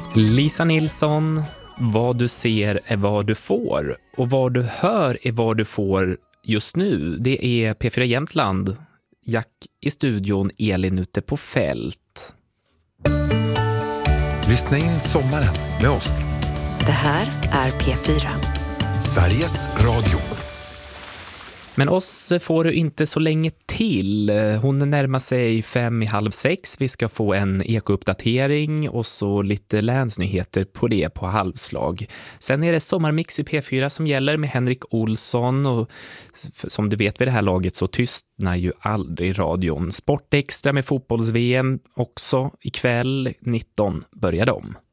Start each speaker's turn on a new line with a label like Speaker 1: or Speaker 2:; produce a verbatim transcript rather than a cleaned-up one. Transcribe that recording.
Speaker 1: Lisa Nilsson, vad du ser är vad du får. Och vad du hör är vad du får just nu. Det är P fyra Jämtland. Jack i studion, Elin ute på fält.
Speaker 2: Lyssna in sommaren med oss.
Speaker 3: Det här är P fyra.
Speaker 2: Sveriges Radio.
Speaker 1: Men oss får du inte så länge till. Hon närmar sig fem i halv sex. Vi ska få en ekouppdatering och så lite länsnyheter på det på halvslag. Sen är det sommarmix i P fyra som gäller med Henrik Olsson. Och som du vet vid det här laget så tystnar ju aldrig radion. Sportextra med fotbolls-V M också ikväll nitton börjar de.